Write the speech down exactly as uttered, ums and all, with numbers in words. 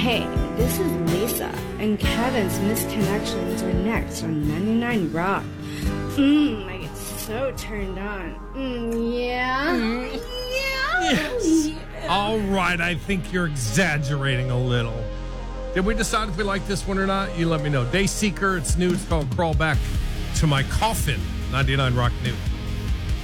Hey, this is Lisa, and Kevin's Misconnections are next on ninety-nine Rock. Mmm, I get so turned on. Mmm, yeah? Mm, yeah? Yes. Yeah. All right, I think you're exaggerating a little. Did we decide if we like this one or not? You let me know. Dayseeker, it's new. It's called Crawl Back to My Coffin. ninety-nine Rock News.